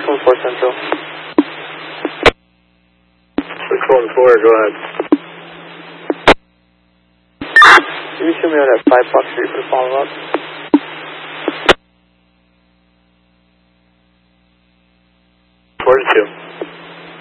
614 Central. 614, go ahead. Can you show me out at 5 Park Street for the follow-up? Where's 2?